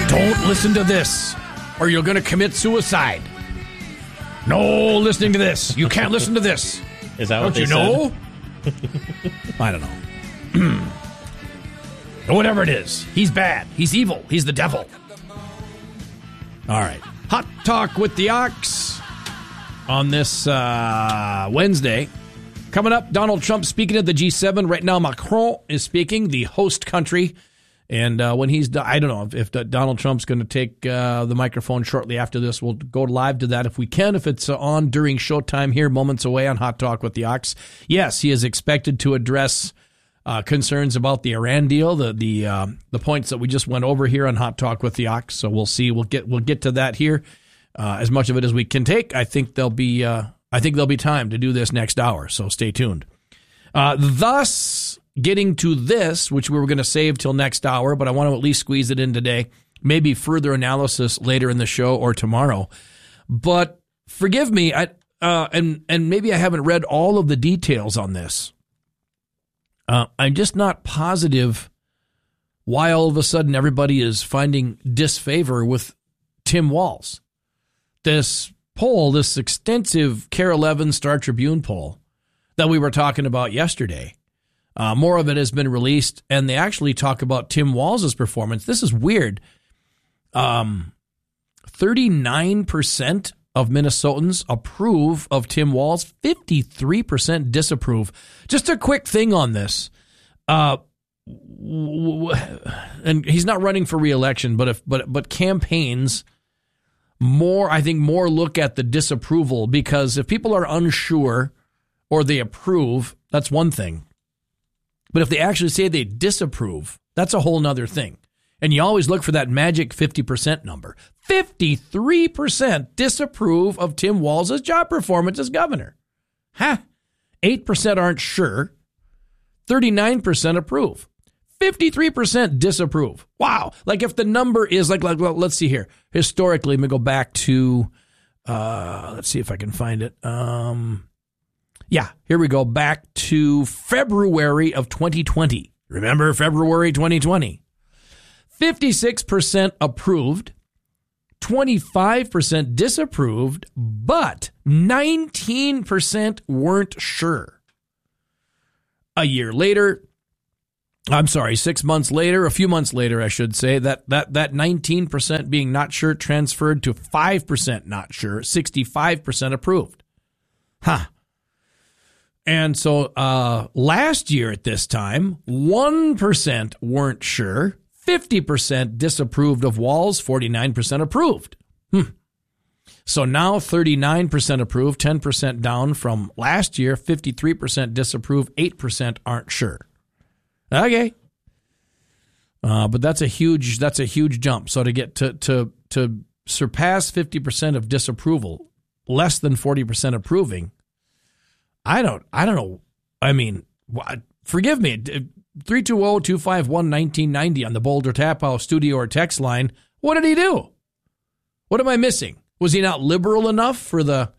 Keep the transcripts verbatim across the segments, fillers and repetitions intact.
Don't listen to this, or you're going to commit suicide. No listening to this. You can't listen to this. Is that what Don't they you know? said? I don't know. Whatever it is, he's bad. He's evil. He's the devil. All right. Hot Talk with the Ox on this uh, Wednesday. Coming up, Donald Trump speaking at the G seven. Right now, Macron is speaking, the host country. And uh, when he's done, I don't know if, if Donald Trump's going to take uh, the microphone shortly after this. We'll go live to that if we can, if it's uh, on during showtime here, moments away on Hot Talk with the Ox. Yes, he is expected to address uh, concerns about the Iran deal, the the uh, the points that we just went over here on Hot Talk with the Ox. So we'll see. We'll get we'll get to that here. Uh, as much of it as we can take. I think there'll be uh, I think there'll be time to do this next hour. So stay tuned. Uh, thus. Getting to this, which we were going to save till next hour, but I want to at least squeeze it in today. Maybe further analysis later in the show or tomorrow. But forgive me, I uh, and and maybe I haven't read all of the details on this. Uh, I'm just not positive why all of a sudden everybody is finding disfavor with Tim Walz. This poll, this extensive K A R E eleven Star Tribune poll that we were talking about yesterday. Uh, more of it has been released, and they actually talk about Tim Walz's performance. This is weird. Um, thirty-nine percent of Minnesotans approve of Tim Walz, fifty-three percent disapprove. Just a quick thing on this. Uh, w- w- and he's not running for re-election, but if but but campaigns more, I think more look at the disapproval, because if people are unsure or they approve, that's one thing. But if they actually say they disapprove, that's a whole nother thing. And you always look for that magic fifty percent number. fifty-three percent disapprove of Tim Walz's job performance as governor. Huh. eight percent aren't sure. thirty-nine percent approve. fifty-three percent disapprove. Wow. Like if the number is like, like well, let's see here. Historically, let me go back to, uh, let's see if I can find it. Um... Yeah, here we go. Back to February of twenty twenty. Remember February twenty twenty? fifty-six percent approved, twenty-five percent disapproved, but nineteen percent weren't sure. A year later, I'm sorry, six months later, a few months later, I should say, that that that nineteen percent being not sure transferred to five percent not sure, sixty-five percent approved. Huh. And so uh, last year at this time, one percent weren't sure, fifty percent disapproved of Walz, forty-nine percent approved. Hmm. So now thirty-nine percent approved, ten percent down from last year, fifty-three percent disapprove, eight percent aren't sure. Okay. Uh, but that's a huge that's a huge jump. So to get to to to surpass fifty percent of disapproval, less than forty percent approving, I don't, I don't know. I mean, forgive me. three two zero, two five one, one nine nine zero on the Boulder Tap House studio or text line. What did he do? What am I missing? Was he not liberal enough for the,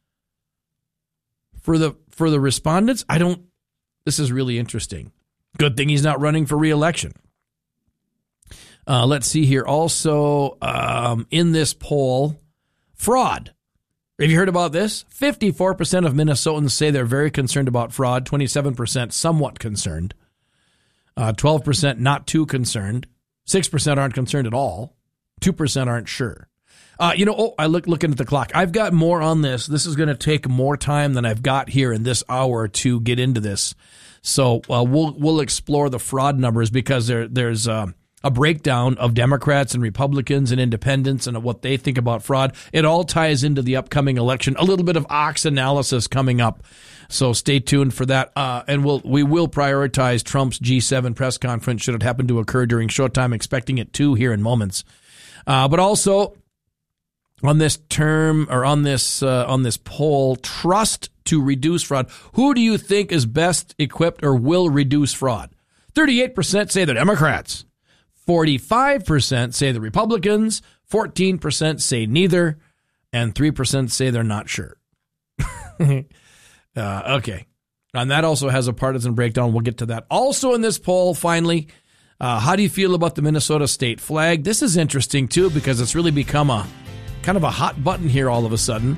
for the, for the respondents? I don't, this is really interesting. Good thing he's not running for re-election. Uh, let's see here. Also, um, in this poll, fraud. Have you heard about this? fifty-four percent of Minnesotans say they're very concerned about fraud, twenty-seven percent somewhat concerned, uh, twelve percent not too concerned, six percent aren't concerned at all, two percent aren't sure. Uh, you know, oh, I look looking at the clock. I've got more on this. This is going to take more time than I've got here in this hour to get into this. So uh, we'll we'll explore the fraud numbers, because there there's uh, a breakdown of Democrats and Republicans and independents and what they think about fraud. It all ties into the upcoming election. A little bit of Ox analysis coming up. So stay tuned for that. Uh, and we'll, we will prioritize Trump's G seven press conference should it happen to occur during showtime, expecting it to here in moments. Uh, but also on this term or on this, uh, on this poll, trust to reduce fraud. Who do you think is best equipped or will reduce fraud? thirty-eight percent say the Democrats. forty-five percent say the Republicans, fourteen percent say neither, and three percent say they're not sure. uh, okay. And that also has a partisan breakdown. We'll get to that. Also in this poll, finally, Uh, how do you feel about the Minnesota state flag? This is interesting, too, because it's really become a kind of a hot button here all of a sudden.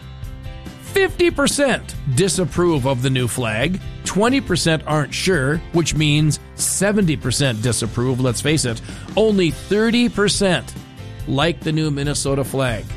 fifty percent disapprove of the new flag. twenty percent aren't sure, which means seventy percent disapprove. Let's face it, only thirty percent like the new Minnesota flag.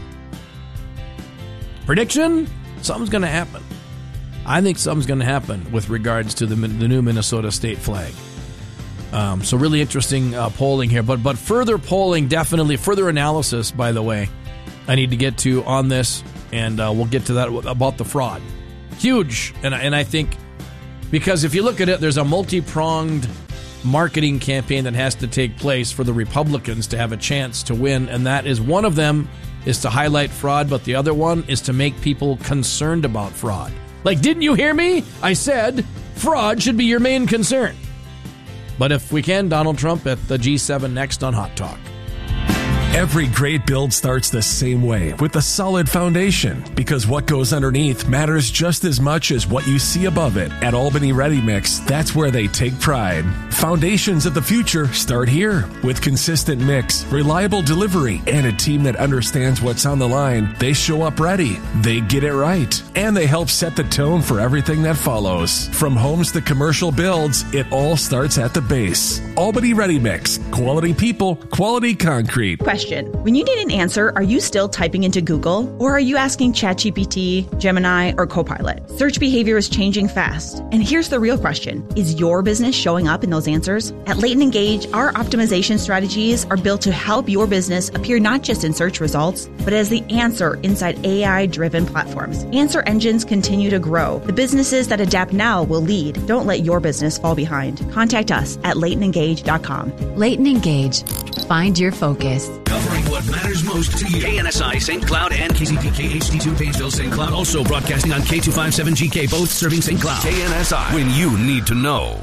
Prediction? Something's going to happen. I think something's going to happen with regards to the, the new Minnesota state flag. Um, so really interesting uh, polling here. But but further polling, definitely, further analysis, by the way, I need to get to on this, and uh, we'll get to that about the fraud. Huge. And, and I think, because if you look at it, there's a multi-pronged marketing campaign that has to take place for the Republicans to have a chance to win, and that is one of them is to highlight fraud, but the other one is to make people concerned about fraud. Like, didn't you hear me? I said fraud should be your main concern. But if we can, Donald Trump at the G seven next on Hot Talk. Every great build starts the same way, with a solid foundation, because what goes underneath matters just as much as what you see above it. At Albany Ready Mix, that's where they take pride. Foundations of the future start here. With consistent mix, reliable delivery, and a team that understands what's on the line, they show up ready. They get it right. And they help set the tone for everything that follows. From homes to commercial builds, it all starts at the base. Albany Ready Mix. Quality people, quality concrete. Question. When you need an answer, are you still typing into Google? Or are you asking ChatGPT, Gemini, or Copilot? Search behavior is changing fast. And here's the real question. Is your business showing up in those answers? At Leighton Engage, our optimization strategies are built to help your business appear not just in search results, but as the answer inside A I-driven platforms. Answer engines continue to grow. The businesses that adapt now will lead. Don't let your business fall behind. Contact us at leighton engage dot com. Leighton Engage. Find your focus. Covering what matters most to you. K N S I Saint Cloud and K Z P K H D two Painesville Saint Cloud. Also broadcasting on K two fifty-seven G K, both serving Saint Cloud. K N S I, when you need to know.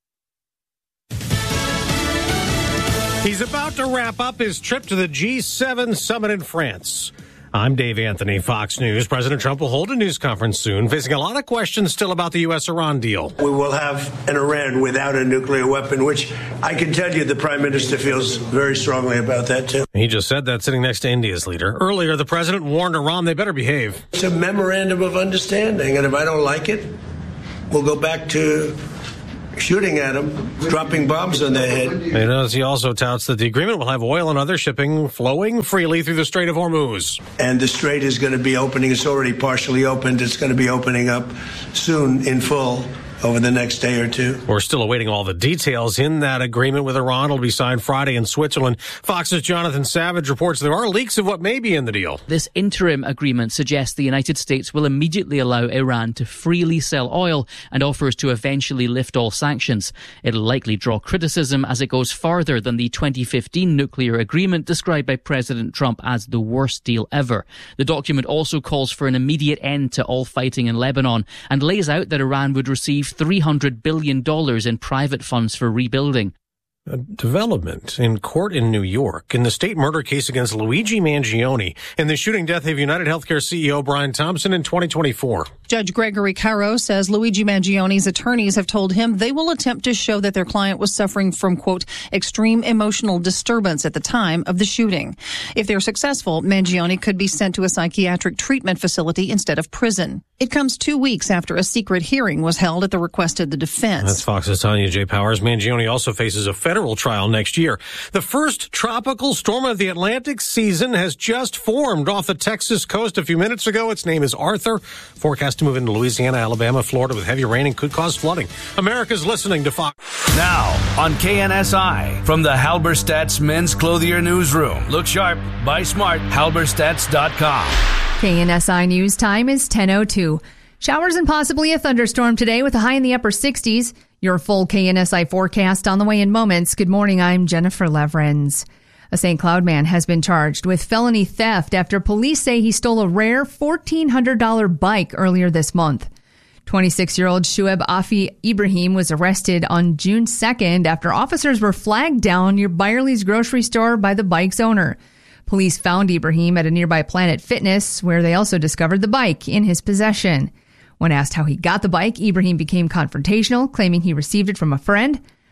He's about to wrap up his trip to the G seven summit in France. I'm Dave Anthony, Fox News. President Trump will hold a news conference soon, facing a lot of questions still about the U S Iran deal. We will have an Iran without a nuclear weapon, which I can tell you the Prime Minister feels very strongly about that, too. He just said that sitting next to India's leader. Earlier, the president warned Iran they better behave. It's a memorandum of understanding, and if I don't like it, we'll go back to shooting at them, dropping bombs on their head. He does. He also touts that the agreement will have oil and other shipping flowing freely through the Strait of Hormuz. And the strait is going to be opening. It's already partially opened. It's going to be opening up soon in full over the next day or two. We're still awaiting all the details in that agreement with Iran. It'll be signed Friday in Switzerland. Fox's Jonathan Savage reports there are leaks of what may be in the deal. This interim agreement suggests the United States will immediately allow Iran to freely sell oil and offers to eventually lift all sanctions. It'll likely draw criticism as it goes farther than the twenty fifteen nuclear agreement described by President Trump as the worst deal ever. The document also calls for an immediate end to all fighting in Lebanon and lays out that Iran would receive three hundred billion dollars in private funds for rebuilding. A development in court in New York in the state murder case against Luigi Mangione and the shooting death of United Healthcare C E O Brian Thompson in twenty twenty-four. Judge Gregory Caro says Luigi Mangione's attorneys have told him they will attempt to show that their client was suffering from, quote, extreme emotional disturbance at the time of the shooting. If they're successful, Mangione could be sent to a psychiatric treatment facility instead of prison. It comes two weeks after a secret hearing was held at the request of the defense. That's Fox's Tanya J. Powers. Mangione also faces a federal trial next year. The first tropical storm of the Atlantic season has just formed off the Texas coast a few minutes ago. Its name is Arthur. Forecast to move into Louisiana, Alabama, Florida with heavy rain and could cause flooding. America's listening to Fox. Now on K N S I from the Halberstadt's Men's Clothier Newsroom. Look sharp, buy smart, halberstadts dot com. K N S I News time is ten oh two. Showers and possibly a thunderstorm today with a high in the upper sixties. Your full K N S I forecast on the way in moments. Good morning, I'm Jennifer Levrens. A Saint Cloud man has been charged with felony theft after police say he stole a rare fourteen hundred dollars bike earlier this month. twenty-six-year-old Shueb Afi Ibrahim was arrested on June second after officers were flagged down near Byerly's grocery store by the bike's owner. Police found Ibrahim at a nearby Planet Fitness, where they also discovered the bike in his possession. When asked how he got the bike, Ibrahim became confrontational, claiming he received it from a friend.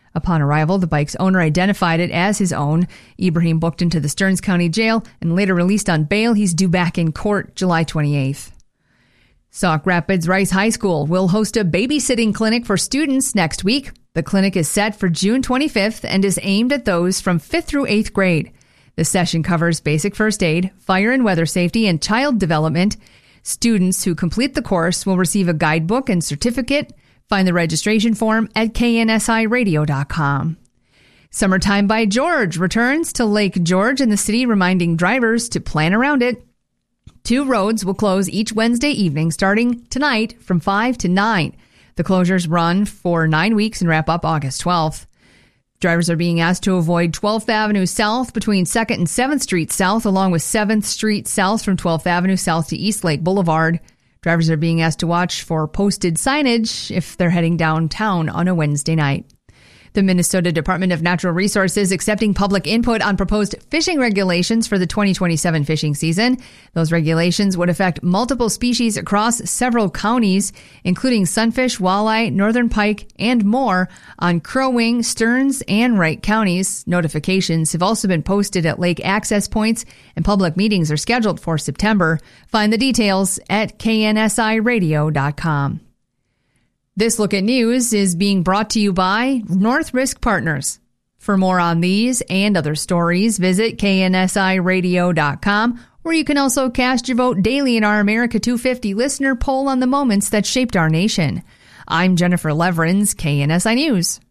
Upon arrival, the bike's owner identified it as his own. Ibrahim booked into the Stearns County Jail and later released on bail. He's due back in court July twenty-eighth. Sauk Rapids Rice High School will host a babysitting clinic for students next week. The clinic is set for June twenty-fifth and is aimed at those from fifth through eighth grade. The session covers basic first aid, fire and weather safety, and child development. Students who complete the course will receive a guidebook and certificate. Find the registration form at K N S I radio dot com. Summertime by George returns to Lake George in the city, reminding drivers to plan around it. Two roads will close each Wednesday evening starting tonight from five to nine. The closures run for nine weeks and wrap up August twelfth. Drivers are being asked to avoid twelfth Avenue South between second and seventh Street South, along with seventh Street South from twelfth Avenue South to East Lake Boulevard. Drivers are being asked to watch for posted signage if they're heading downtown on a Wednesday night. The Minnesota Department of Natural Resources accepting public input on proposed fishing regulations for the twenty twenty-seven fishing season. Those regulations would affect multiple species across several counties, including sunfish, walleye, northern pike, and more on Crow Wing, Stearns, and Wright counties. Notifications have also been posted at lake access points, and public meetings are scheduled for September. Find the details at K N S I radio dot com. This Look at News is being brought to you by North Risk Partners. For more on these and other stories, visit K N S I radio dot com, where you can also cast your vote daily in our America two fifty listener poll on the moments that shaped our nation. I'm Jennifer Leverins, K N S I News.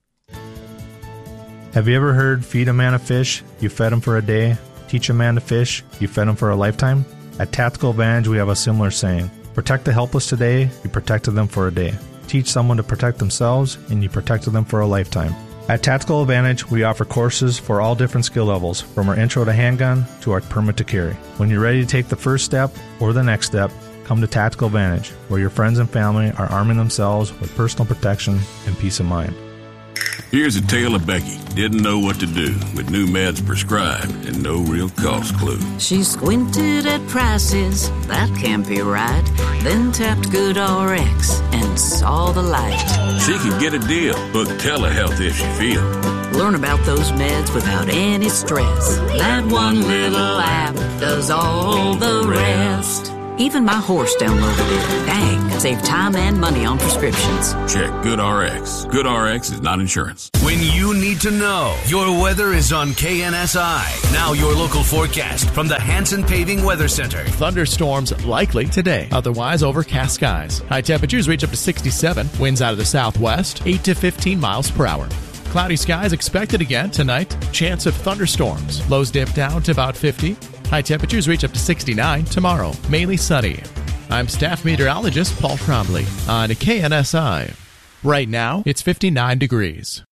Have you ever heard feed a man a fish, you fed him for a day? Teach a man to fish, you fed him for a lifetime? At Tactical Advantage, we have a similar saying. Protect the helpless today, you protected them for a day. Teach someone to protect themselves, and you protected them for a lifetime. At Tactical Advantage, we offer courses for all different skill levels, from our intro to handgun to our permit to carry. When you're ready to take the first step or the next step, come to Tactical Advantage, where your friends and family are arming themselves with personal protection and peace of mind. Here's a tale of Becky. Didn't know what to do with new meds prescribed and no real cost clue. She squinted at prices, that can't be right. Then tapped GoodRx and saw the light. She could get a deal, book telehealth if she feel. Learn about those meds without any stress. That one little app does all the rest. Even my horse downloaded it. Dang, save time and money on prescriptions. Check GoodRx. GoodRx is not insurance. When you need to know, your weather is on K N S I. Now your local forecast from the Hanson Paving Weather Center. Thunderstorms likely today. Otherwise, overcast skies. High temperatures reach up to sixty-seven. Winds out of the southwest, eight to fifteen miles per hour. Cloudy skies expected again tonight. Chance of thunderstorms. Lows dip down to about fifty. High temperatures reach up to sixty-nine tomorrow. Mainly sunny. I'm staff meteorologist Paul Trombley on K N S I. Right now, it's fifty-nine degrees.